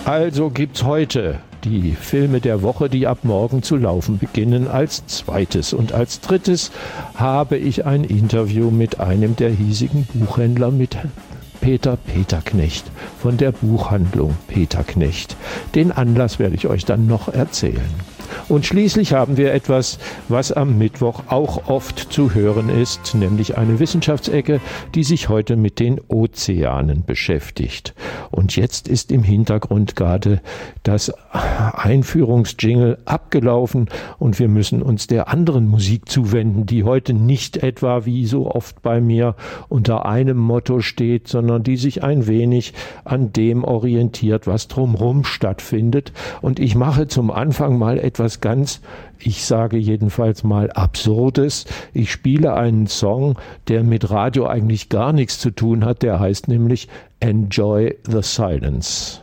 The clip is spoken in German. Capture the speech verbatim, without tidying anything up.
Also gibt's heute die Filme der Woche, die ab morgen zu laufen beginnen, als zweites. Und als drittes habe ich ein Interview mit einem der hiesigen Buchhändler, mit Peter Peterknecht von der Buchhandlung Peterknecht. Den Anlass werde ich euch dann noch erzählen. Und schließlich haben wir etwas, was am Mittwoch auch oft zu hören ist, nämlich eine Wissenschaftsecke, die sich heute mit den Ozeanen beschäftigt. Und jetzt ist im Hintergrund gerade das Einführungsjingle abgelaufen und wir müssen uns der anderen Musik zuwenden, die heute nicht etwa wie so oft bei mir unter einem Motto steht, sondern die sich ein wenig an dem orientiert, was drumherum stattfindet. Und ich mache zum Anfang mal etwas ganz, ich sage jedenfalls mal Absurdes. Ich spiele einen Song, der mit Radio eigentlich gar nichts zu tun hat. Der heißt nämlich Enjoy the Silence.